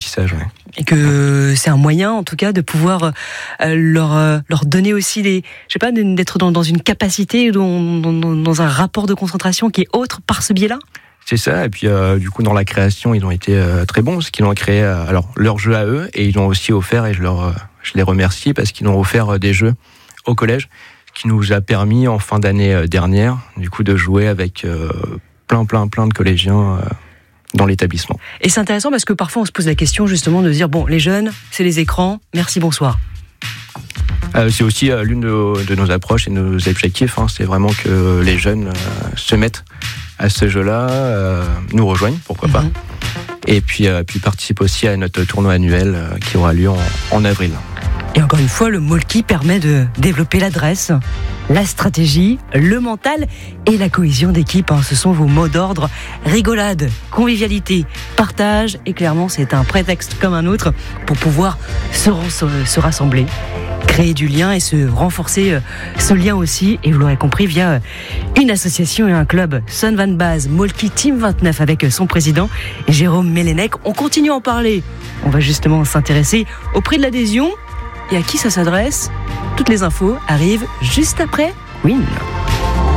apprentissage, ouais. Et que c'est un moyen, en tout cas, de pouvoir leur donner aussi d'être dans une capacité, dans un rapport de concentration qui est autre par ce biais-là. C'est ça, et puis du coup dans la création ils ont été très bons parce qu'ils ont créé leur jeu à eux et ils ont aussi offert, et je les remercie parce qu'ils ont offert des jeux au collège, ce qui nous a permis en fin d'année dernière du coup de jouer avec plein de collégiens dans l'établissement. Et c'est intéressant parce que parfois on se pose la question justement de dire bon, les jeunes c'est les écrans, merci bonsoir. C'est aussi l'une de nos approches et nos objectifs, c'est vraiment que les jeunes se mettent à ce jeu-là, nous rejoignent, pourquoi pas, et puis participent aussi à notre tournoi annuel qui aura lieu en avril. Et encore une fois, le Molki permet de développer l'adresse, la stratégie, le mental et la cohésion d'équipe. Ce sont vos mots d'ordre: rigolade, convivialité, partage, et clairement c'est un prétexte comme un autre pour pouvoir se rassembler, créer du lien et se renforcer ce lien aussi, et vous l'aurez compris, via une association et un club. Son Van Baz, Molki Team 29 avec son président Jérôme Mélenec. On continue à en parler. On va justement s'intéresser au prix de l'adhésion et à qui ça s'adresse. Toutes les infos arrivent juste après Win.